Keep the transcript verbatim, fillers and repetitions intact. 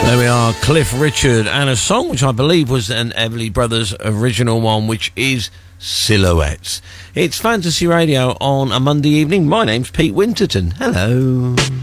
There we are, Cliff Richard, and a song which I believe was an Everly Brothers original one, which is Silhouettes. It's Fantasy Radio on a Monday evening. My name's Pete Winterton. Hello.